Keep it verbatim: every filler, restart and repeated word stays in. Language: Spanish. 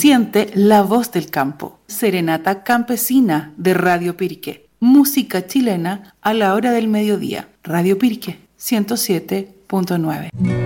Siente la voz del campo. Serenata campesina de Radio Pirque. Música chilena a la hora del mediodía. Radio Pirque ciento siete punto nueve.